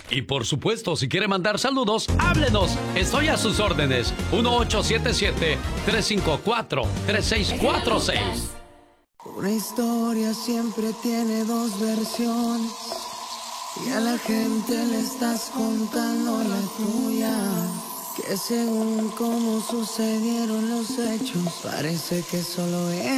Y por supuesto, si quiere mandar saludos, háblenos. Estoy a sus órdenes. 1877-354-3646. Una historia siempre tiene dos versiones y a la gente le estás contando la tuya. Que según cómo sucedieron los hechos, parece que solo es